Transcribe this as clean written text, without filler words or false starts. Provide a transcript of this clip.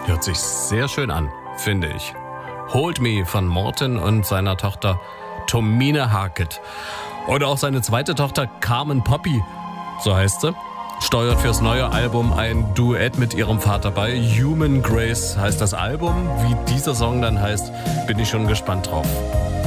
Hört sich sehr schön an, finde ich. Hold Me von Morten und seiner Tochter Tomine Harket. Und auch seine zweite Tochter Carmen Poppy, so heißt sie, steuert fürs neue Album ein Duett mit ihrem Vater bei. Human Grace heißt das Album. Wie dieser Song dann heißt, bin ich schon gespannt drauf.